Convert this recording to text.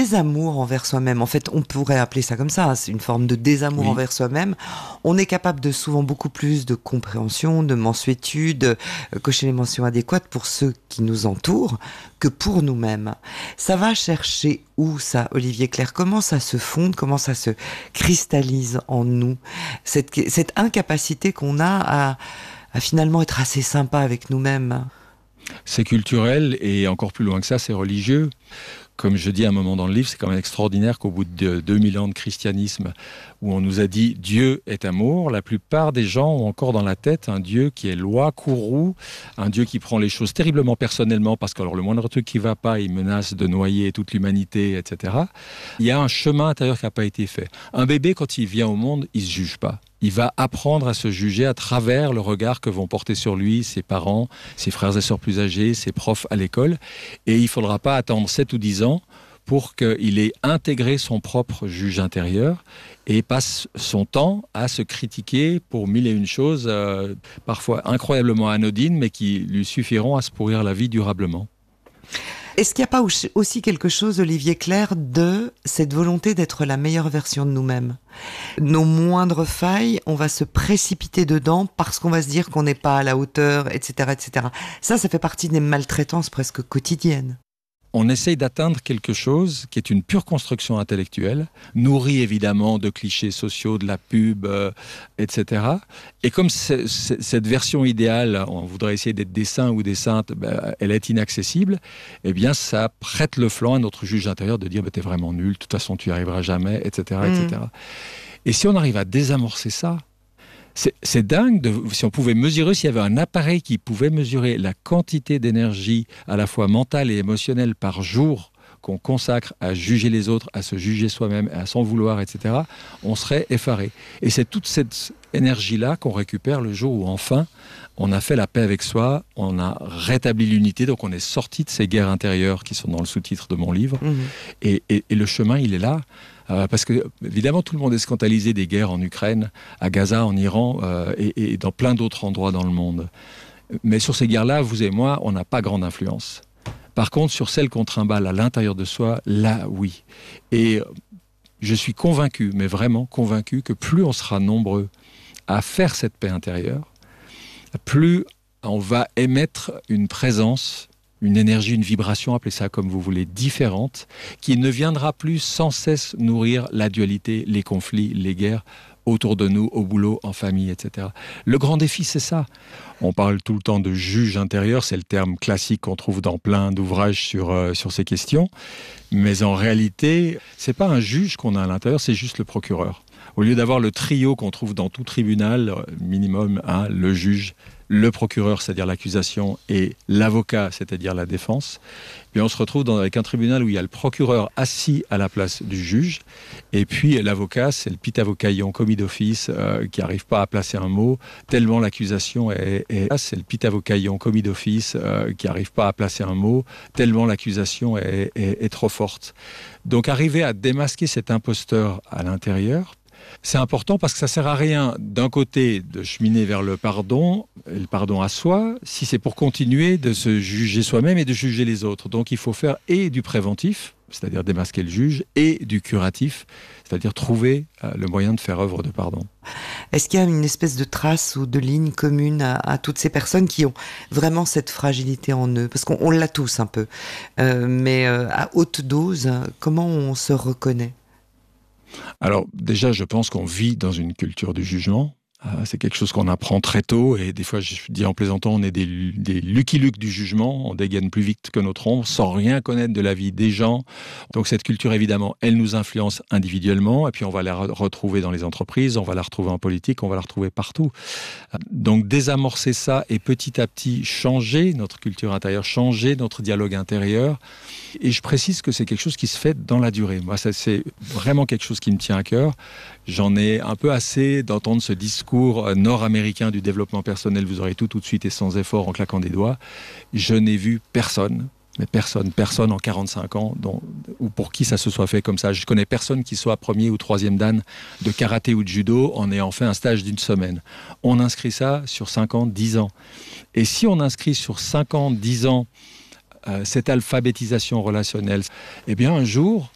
désamour envers soi-même. En fait, on pourrait appeler ça comme ça, c'est une forme de désamour envers soi-même. On est capable de souvent beaucoup plus de compréhension, de mansuétude, cocher les mentions adéquates pour ceux qui nous entourent que pour nous-mêmes. Ça va chercher où ça, Olivier Clerc? Comment ça se fonde, comment ça se cristallise en nous? Cette incapacité qu'on a à finalement être assez sympa avec nous-mêmes. C'est culturel et encore plus loin que ça, c'est religieux. Comme je dis à un moment dans le livre, c'est quand même extraordinaire qu'au bout de 2000 ans de christianisme, où on nous a dit Dieu est amour, la plupart des gens ont encore dans la tête un Dieu qui est loi, courroux, un Dieu qui prend les choses terriblement personnellement, parce que alors le moindre truc qui va pas, il menace de noyer toute l'humanité, etc. Il y a un chemin intérieur qui n'a pas été fait. Un bébé, quand il vient au monde, il se juge pas. Il va apprendre à se juger à travers le regard que vont porter sur lui ses parents, ses frères et sœurs plus âgés, ses profs à l'école. Et il ne faudra pas attendre 7 ou 10 ans pour qu'il ait intégré son propre juge intérieur et passe son temps à se critiquer pour mille et une choses, parfois incroyablement anodines, mais qui lui suffiront à se pourrir la vie durablement. Est-ce qu'il n'y a pas aussi quelque chose, Olivier Clerc, de cette volonté d'être la meilleure version de nous-mêmes? Nos moindres failles, on va se précipiter dedans parce qu'on va se dire qu'on n'est pas à la hauteur, etc., etc. Ça fait partie des maltraitances presque quotidiennes. On essaye d'atteindre quelque chose qui est une pure construction intellectuelle, nourrie évidemment de clichés sociaux, de la pub, etc. Et comme cette version idéale, on voudrait essayer d'être des saints ou des saintes, elle est inaccessible, eh bien ça prête le flanc à notre juge intérieur de dire t'es vraiment nul, de toute façon tu n'y arriveras jamais, etc., etc. Et si on arrive à désamorcer ça, c'est dingue si on pouvait mesurer, s'il y avait un appareil qui pouvait mesurer la quantité d'énergie à la fois mentale et émotionnelle par jour qu'on consacre à juger les autres, à se juger soi-même, à s'en vouloir, etc., on serait effaré. Et c'est toute cette énergie-là qu'on récupère le jour où enfin on a fait la paix avec soi, on a rétabli l'unité, donc on est sorti de ces guerres intérieures qui sont dans le sous-titre de mon livre. Et le chemin, il est là. Parce que, évidemment, tout le monde est scandalisé des guerres en Ukraine, à Gaza, en Iran et dans plein d'autres endroits dans le monde. Mais sur ces guerres-là, vous et moi, on n'a pas grande influence. Par contre, sur celles qu'on trimballe à l'intérieur de soi, là, oui. Et je suis convaincu, mais vraiment convaincu, que plus on sera nombreux à faire cette paix intérieure, plus on va émettre une présence, une énergie, une vibration, appelez ça comme vous voulez, différente, qui ne viendra plus sans cesse nourrir la dualité, les conflits, les guerres autour de nous, au boulot, en famille, etc. Le grand défi, c'est ça. On parle tout le temps de juge intérieur, c'est le terme classique qu'on trouve dans plein d'ouvrages sur ces questions. Mais en réalité, c'est pas un juge qu'on a à l'intérieur, c'est juste le procureur. Au lieu d'avoir le trio qu'on trouve dans tout tribunal, minimum, le juge, le procureur, c'est-à-dire l'accusation, et l'avocat, c'est-à-dire la défense, puis on se retrouve avec un tribunal où il y a le procureur assis à la place du juge, et puis l'avocat, c'est le pitavocaillon commis d'office qui n'arrive pas à placer un mot, tellement l'accusation c'est le pitavocaillon commis d'office qui n'arrive pas à placer un mot, tellement l'accusation est trop forte. Donc arriver à démasquer cet imposteur à l'intérieur, c'est important parce que ça ne sert à rien, d'un côté, de cheminer vers le pardon à soi, si c'est pour continuer de se juger soi-même et de juger les autres. Donc il faut faire et du préventif, c'est-à-dire démasquer le juge, et du curatif, c'est-à-dire trouver le moyen de faire œuvre de pardon. Est-ce qu'il y a une espèce de trace ou de ligne commune à toutes ces personnes qui ont vraiment cette fragilité en eux? Parce qu'on l'a tous un peu, mais à haute dose, comment on se reconnaît? Alors déjà, je pense qu'on vit dans une culture du jugement. C'est quelque chose qu'on apprend très tôt et des fois, je dis en plaisantant, on est des Lucky Luke du jugement, on dégaine plus vite que notre ombre sans rien connaître de la vie des gens. Donc cette culture, évidemment, elle nous influence individuellement et puis on va la retrouver dans les entreprises, on va la retrouver en politique, on va la retrouver partout. Donc désamorcer ça et petit à petit changer notre culture intérieure, changer notre dialogue intérieur. Et je précise que c'est quelque chose qui se fait dans la durée. Moi, ça, c'est vraiment quelque chose qui me tient à cœur. J'en ai un peu assez d'entendre ce discours nord-américain du développement personnel. Vous aurez tout de suite et sans effort en claquant des doigts. Je n'ai vu personne, mais personne en 45 ans, ou pour qui ça se soit fait comme ça. Je connais personne qui soit premier ou troisième dan de karaté ou de judo en ayant fait un stage d'une semaine. On inscrit ça sur 5 ans, 10 ans. Et si on inscrit sur 5 ans, 10 ans, cette alphabétisation relationnelle, eh bien un jour,